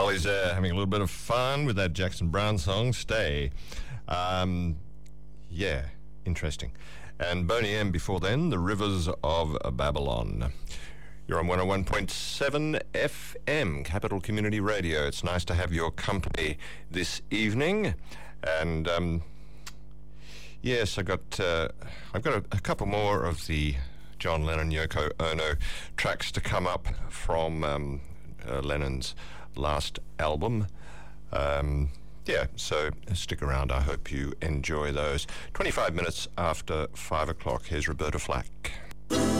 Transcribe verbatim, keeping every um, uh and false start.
Holly's there having a little bit of fun with that Jackson Browne song, Stay. Um, yeah, interesting. And Boney M before then, The Rivers of Babylon. You're on one oh one point seven F M, Capital Community Radio. It's nice to have your company this evening. And um, yes, I got uh, I've got a, a couple more of the John Lennon, Yoko Ono tracks to come up from um, uh, Lennon's last album. Um, yeah, so stick around. I hope you enjoy those. twenty-five minutes after five o'clock, here's Roberta Flack.